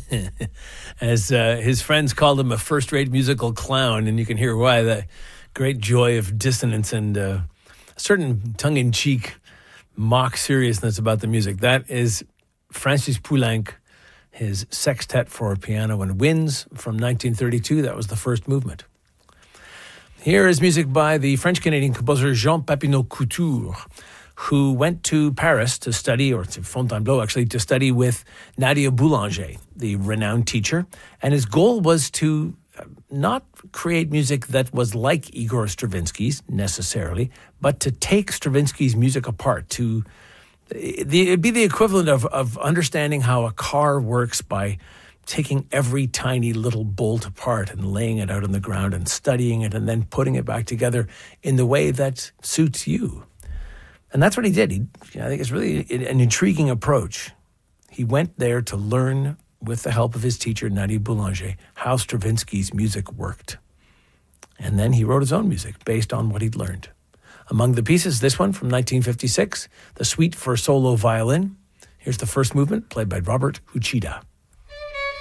As his friends called him a first-rate musical clown, and you can hear why. The great joy of dissonance and a certain tongue-in-cheek mock seriousness about the music. That is Francis Poulenc, his Sextet for Piano and Winds from 1932. That was the first movement. Here is music by the French-Canadian composer Jean Papineau-Couture, who went to Paris to study, or to Fontainebleau actually, to study with Nadia Boulanger, the renowned teacher. And his goal was to not create music that was like Igor Stravinsky's necessarily, but to take Stravinsky's music apart, to it'd be the equivalent of understanding how a car works by taking every tiny little bolt apart and laying it out on the ground and studying it and then putting it back together in the way that suits you. And that's what he did. I think it's really an intriguing approach. He went there to learn, with the help of his teacher, Nadia Boulanger, how Stravinsky's music worked. And then he wrote his own music based on what he'd learned. Among the pieces, this one from 1956, the Suite for Solo Violin. Here's the first movement, played by Robert Uchida.